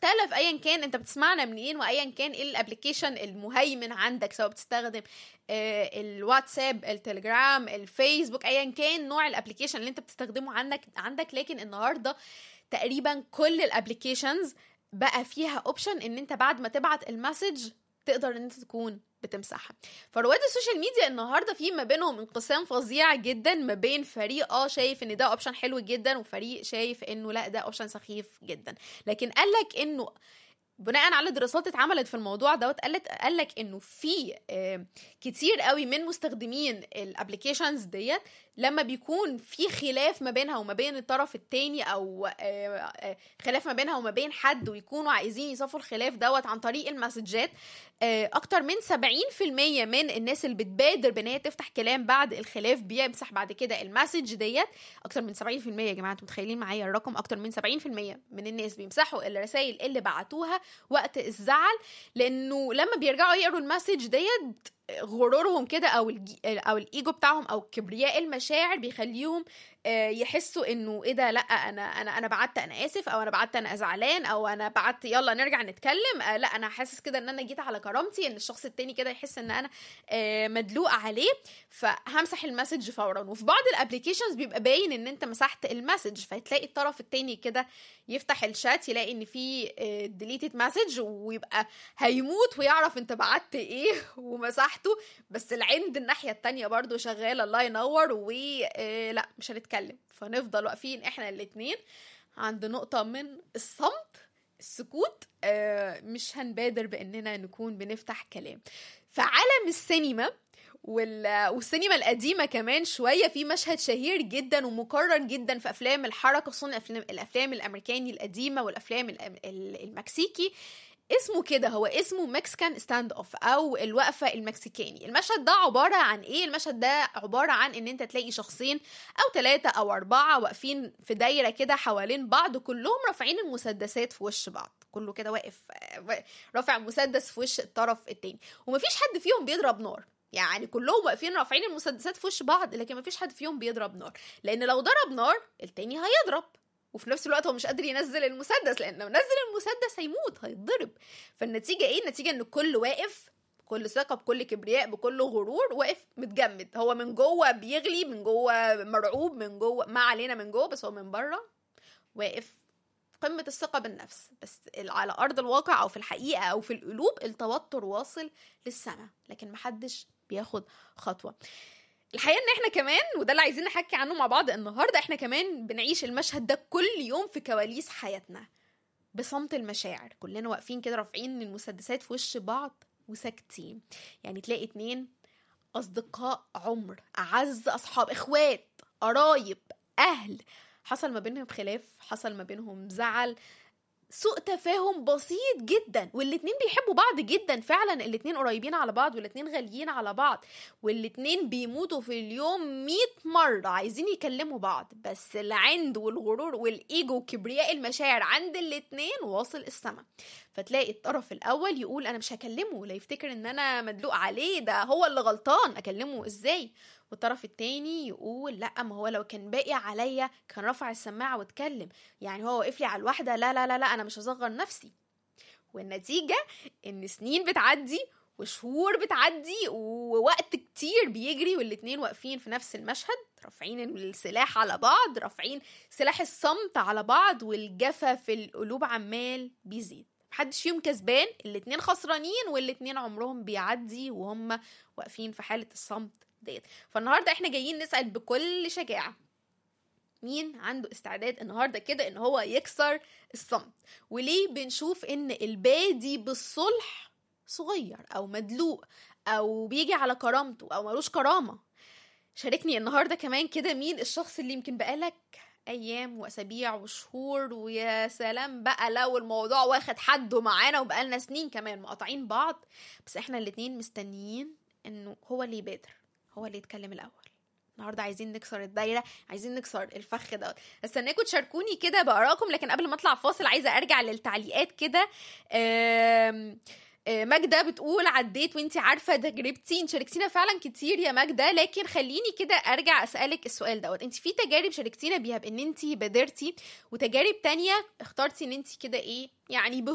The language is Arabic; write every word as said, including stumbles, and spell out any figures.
مختلف ايا كان انت بتسمعنا منين وايا كان ايه الابليكيشن المهيمن عندك، سواء بتستخدم آه الواتساب، التليجرام، الفيسبوك، ايا كان نوع الابليكيشن اللي انت بتستخدمه عندك عندك لكن النهارده تقريبا كل الابليكيشنز بقى فيها اوبشن ان انت بعد ما تبعت المسج تقدر ان انت تكون بتمسحها. فرواد السوشيال ميديا النهارده في ما بينهم انقسام فظيع جدا، ما بين فريق اه شايف ان ده اوبشن حلو جدا وفريق شايف انه لا ده اوبشن سخيف جدا. لكن قالك انه بناء على دراسات اتعملت في الموضوع دوت قالت قالك انه في آه كتير قوي من مستخدمين الابليكيشنز ديت لما بيكون في خلاف ما بينها وما بين الطرف التاني او آه آه خلاف ما بينها وما بين حد ويكونوا عايزين يصفوا الخلاف دوت عن طريق المسجات، آه اكتر من سبعين في المية من الناس اللي بتبادر بان هي تفتح كلام بعد الخلاف بيمسح بعد كده المسج ديت. اكتر من سبعين في المية يا جماعه، انتوا متخيلين معايا الرقم؟ اكتر من سبعين في المية من الناس بيمسحوا الرسائل اللي بعتوها وقت الزعل، لانه لما بيرجعوا يقروا المسج ديت غرورهم كده او الجي او الايجو بتاعهم او كبرياء المشاعر بيخليهم يحسوا انه ايه ده، لا انا انا انا بعت انا اسف، او انا بعت انا زعلان، او انا بعت يلا نرجع نتكلم، لا انا حاسس كده ان انا جيت على كرامتي، ان الشخص التاني كده يحس ان انا مدلوقه عليه فهمسح المسج فورا. وفي بعض الابليكيشنز بيبقى باين ان انت مسحت المسج، فتلاقي الطرف التاني كده يفتح الشات يلاقي ان في ديليتد مسج ويبقى هيموت ويعرف انت بعت ايه ومسحته، بس العند الناحيه التانيه برضو شغاله الله ينور ولا مش هنتكلم. فنفضل واقفين احنا الاتنين عند نقطة من الصمت، السكوت، آه مش هنبادر باننا نكون بنفتح كلام. فعالم السينما والسينما القديمة كمان شوية في مشهد شهير جدا ومكرر جدا في افلام الحركة، خصوصا الافلام الامريكاني القديمة والافلام المكسيكي، اسمه كده، هو اسمه مكسيكان ستاند اوف او الوقفة المكسيكاني. المشهد ده عبارة عن ايه؟ المشهد ده عبارة عن ان انت تلاقي شخصين او ثلاثة او اربعة واقفين في دايرة كده حوالين بعض، كلهم رافعين المسدسات في وش بعض، كله كده واقف رافع مسدس في وش الطرف التاني، ومفيش حد فيهم بيضرب نار، يعني كلهم واقفين رافعين المسدسات في وش بعض لكن مفيش حد فيهم بيضرب نار، لان لو ضرب نار التاني هيضرب، وفي نفس الوقت هو مش قادر ينزل المسدس، لأن لو نزل المسدس هيموت هيتضرب. فالنتيجة ايه؟ النتيجة ان كل واقف بكل ثقة بكل كبرياء بكل غرور، واقف متجمد، هو من جوه بيغلي، من جوه مرعوب، من جوه ما علينا من جوه، بس هو من بره واقف قمة الثقة بالنفس، بس على أرض الواقع أو في الحقيقة أو في القلوب التوتر واصل للسماء، لكن محدش بياخد خطوة. الحقيقة ان احنا كمان، وده اللي عايزين نحكي عنه مع بعض النهاردة، احنا كمان بنعيش المشهد ده كل يوم في كواليس حياتنا بصمت المشاعر، كلنا واقفين كده رافعين المسدسات في وش بعض وساكتين. يعني تلاقي اتنين اصدقاء عمر، اعز اصحاب، اخوات، قرايب، اهل، حصل ما بينهم خلاف، حصل ما بينهم زعل، سوء تفاهم بسيط جدا، والاتنين بيحبوا بعض جدا فعلا، الاتنين قريبين على بعض والاتنين غاليين على بعض، والاتنين بيموتوا في اليوم مية مرة عايزين يكلموا بعض، بس العند والغرور والايجو وكبرياء المشاعر عند الاتنين واصل السما. فتلاقي الطرف الاول يقول انا مش هكلمه، لا يفتكر ان انا مدلوق عليه، ده هو اللي غلطان، اكلمه ازاي؟ والطرف التاني يقول لا، ما هو لو كان باقي عليا كان رفع السماعة واتكلم، يعني هو واقف لي على الواحدة، لا لا لا لا انا مش هصغر نفسي. والنتيجة ان سنين بتعدي وشهور بتعدي ووقت كتير بيجري، والاتنين واقفين في نفس المشهد رافعين السلاح على بعض، رافعين سلاح الصمت على بعض، والجفا في القلوب عمال بيزيد، محدش فيهم كسبان، الاتنين خسرانين، والاتنين عمرهم بيعدي وهم واقفين في حالة الصمت ديت. فالنهاردة احنا جايين نسأل بكل شجاعة، مين عنده استعداد النهاردة كده ان هو يكسر الصمت؟ وليه بنشوف ان البادي بالصلح صغير او مدلوق او بيجي على كرامته او ملوش كرامة؟ شاركني النهاردة كمان كده مين الشخص اللي يمكن بقالك ايام واسابيع وشهور، ويا سلام بقى لو الموضوع واخد حده معانا وبقالنا سنين كمان مقاطعين بعض، بس احنا الاتنين مستنيين انه هو اللي يبادر، هو اللي يتكلم الاول. النهارده عايزين نكسر الدايره، عايزين نكسر الفخ ده. استناكم تشاركوني كده بارائكم، لكن قبل ما اطلع فاصل عايزه ارجع للتعليقات كده. ماجدة بتقول عديت وانتي عارفة تجربتي، شاركتينا فعلا كتير يا ماجدة، لكن خليني كده ارجع اسألك السؤال دوت، انتي في تجارب شاركتينا بيها بان انتي بادرتي، وتجارب تانية اخترتي ان انتي كده ايه يعني